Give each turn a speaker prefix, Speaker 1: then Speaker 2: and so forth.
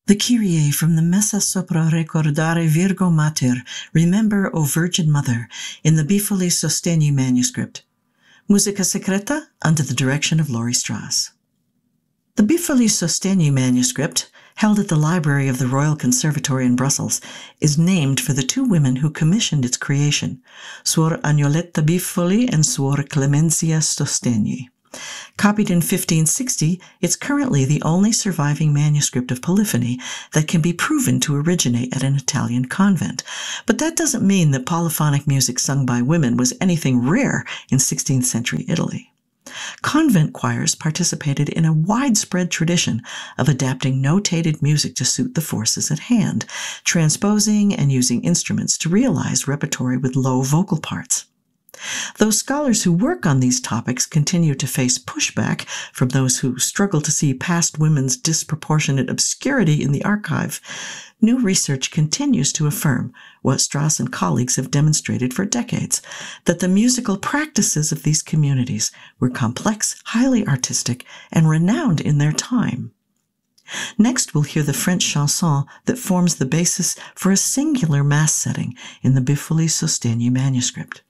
Speaker 1: The Kyrie from the Messa sopra Recordare Virgo Mater, Remember, O Virgin Mother, in the Bifoli Sostegni manuscript. Musica Secreta, under the direction of Laurie Strauss. The Bifoli Sostegni manuscript, held at the Library of the Royal Conservatory in Brussels, is named for the two women who commissioned its creation, Suor Agnoletta Bifoli and Suor Clemenzia Sostegni. Copied in 1560, it's currently the only surviving manuscript of polyphony that can be proven to originate at an Italian convent. But that doesn't mean that polyphonic music sung by women was anything rare in 16th century Italy. Convent choirs participated in a widespread tradition of adapting notated music to suit the forces at hand, transposing and using instruments to realize repertory with low vocal parts. Though scholars who work on these topics continue to face pushback from those who struggle to see past women's disproportionate obscurity in the archive, new research continues to affirm what Strauss and colleagues have demonstrated for decades, that the musical practices of these communities were complex, highly artistic, and renowned in their time. Next, we'll hear the French chanson that forms the basis for a singular mass setting in the Bifoli Sostegni manuscript.